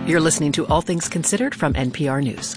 You're listening to All Things Considered from NPR News.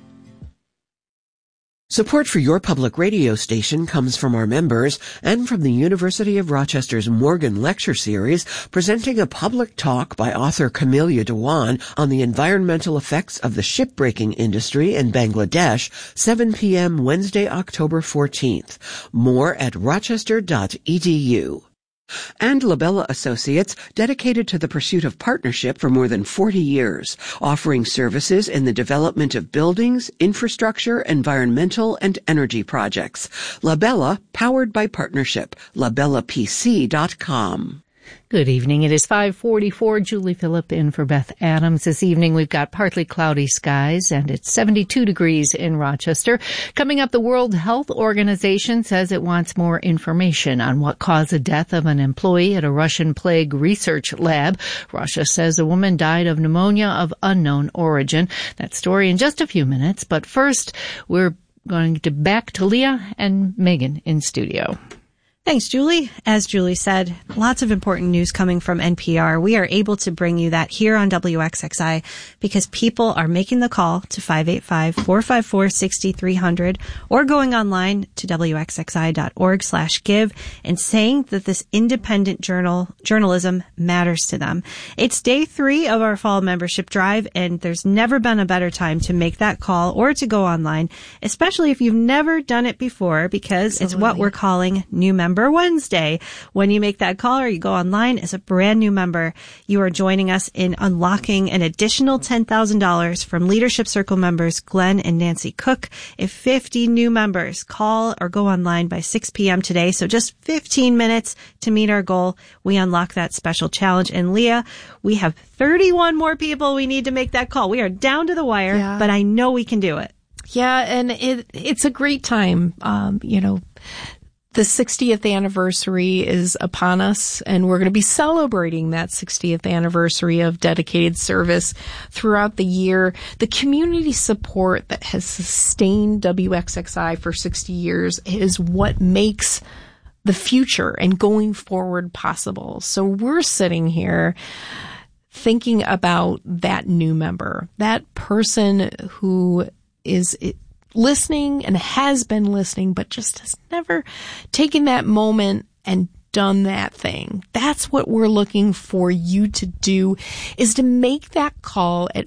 Support for your public radio station comes from our members and from the University of Rochester's Morgan Lecture Series, presenting a public talk by author Camelia Dewan on the environmental effects of the shipbreaking industry in Bangladesh, 7 p.m. Wednesday, October 14th. More at rochester.edu. And Labella Associates, dedicated to the pursuit of partnership for more than 40 years, offering services in the development of buildings, infrastructure, environmental, and energy projects. Labella, powered by partnership. LabellaPC.com. Good evening. It is 5:44. Julie Phillip in for Beth Adams. This evening we've got partly cloudy skies and it's 72 degrees in Rochester. Coming up, the World Health Organization says it wants more information on what caused the death of an employee at a Russian plague research lab. Russia says a woman died of pneumonia of unknown origin. That story in just a few minutes. But first, we're going to back to Leah and Megan in studio. Thanks, Julie. As Julie said, lots of important news coming from NPR. We are able to bring you that here on WXXI because people are making the call to 585-454-6300 or going online to wxxi.org/give and saying that this independent journalism matters to them. It's day 3 of our fall membership drive, and there's never been a better time to make that call or to go online, especially if you've never done it before, because It's what we're calling New Member Wednesday. When you make that call or you go online as a brand new member, you are joining us in unlocking an additional $10,000 from Leadership Circle members Glenn and Nancy Cook. If 50 new members call or go online by 6 p.m. today, so just 15 minutes to meet our goal, we unlock that special challenge. And Leah, we have 31 more people we need to make that call. We are down to the wire, but I know we can do it. Yeah, and it's a great time. The 60th anniversary is upon us, and we're going to be celebrating that 60th anniversary of dedicated service throughout the year. The community support that has sustained WXXI for 60 years is what makes the future and going forward possible. So we're sitting here thinking about that new member, that person who is listening and has been listening, but just has never taken that moment and done that thing. That's what we're looking for you to do, is to make that call at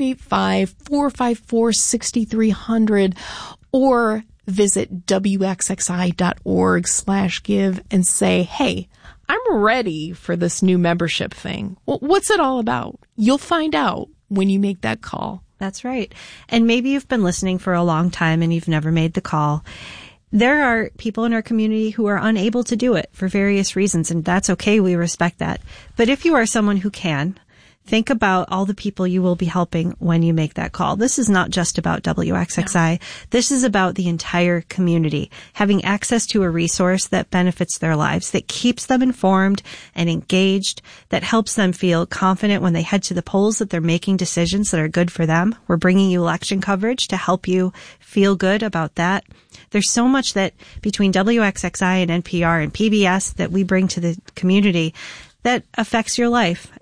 585-454-6300 or visit wxxi.org/give and say, hey, I'm ready for this new membership thing. Well, what's it all about? You'll find out when you make that call. That's right. And maybe you've been listening for a long time and you've never made the call. There are people in our community who are unable to do it for various reasons, and that's okay. We respect that. But if you are someone who can, think about all the people you will be helping when you make that call. This is not just about WXXI. No. This is about the entire community having access to a resource that benefits their lives, that keeps them informed and engaged, that helps them feel confident when they head to the polls that they're making decisions that are good for them. We're bringing you election coverage to help you feel good about that. There's so much that between WXXI and NPR and PBS that we bring to the community that affects your life.